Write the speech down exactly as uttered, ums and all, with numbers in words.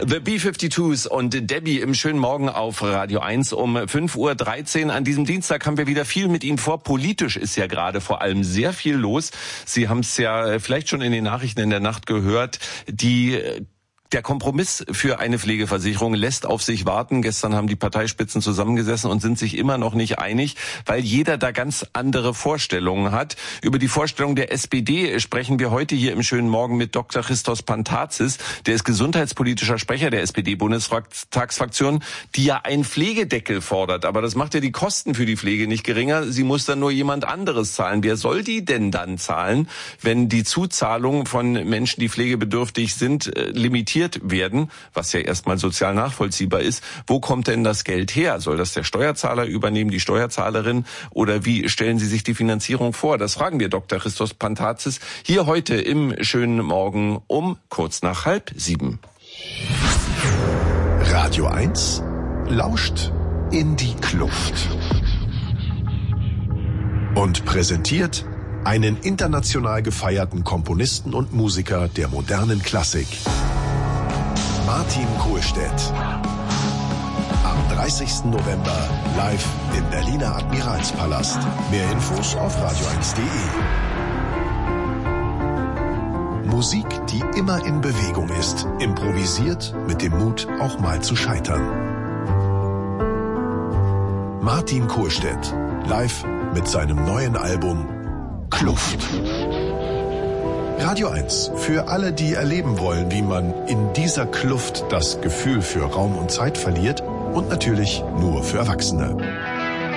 The B fünfundfünfzigers und Debbie im schönen Morgen auf Radio eins um fünf Uhr dreizehn. An diesem Dienstag haben wir wieder viel mit Ihnen vor. Politisch ist ja gerade vor allem sehr viel los. Sie haben es ja vielleicht schon in den Nachrichten in der Nacht gehört. Die Der Kompromiss für eine Pflegeversicherung lässt auf sich warten. Gestern haben die Parteispitzen zusammengesessen und sind sich immer noch nicht einig, weil jeder da ganz andere Vorstellungen hat. Über die Vorstellung der S P D sprechen wir heute hier im schönen Morgen mit Doktor Christos Pantazis. Der ist gesundheitspolitischer Sprecher der S P D-Bundestagsfraktion, die ja einen Pflegedeckel fordert. Aber das macht ja die Kosten für die Pflege nicht geringer. Sie muss dann nur jemand anderes zahlen. Wer soll die denn dann zahlen, wenn die Zuzahlung von Menschen, die pflegebedürftig sind, limitiert werden, was ja erstmal sozial nachvollziehbar ist. Wo kommt denn das Geld her? Soll das der Steuerzahler übernehmen, die Steuerzahlerin? Oder wie stellen Sie sich die Finanzierung vor? Das fragen wir Doktor Christos Pantazis hier heute im schönen Morgen um kurz nach halb sieben. Radio eins lauscht in die Kluft und präsentiert einen international gefeierten Komponisten und Musiker der modernen Klassik. Martin Kohlstedt. Am dreißigsten November live im Berliner Admiralspalast. Mehr Infos auf radio eins punkt de. Musik, die immer in Bewegung ist. Improvisiert mit dem Mut, auch mal zu scheitern. Martin Kohlstedt. Live mit seinem neuen Album Kluft. Radio eins, für alle, die erleben wollen, wie man in dieser Kluft das Gefühl für Raum und Zeit verliert und natürlich nur für Erwachsene.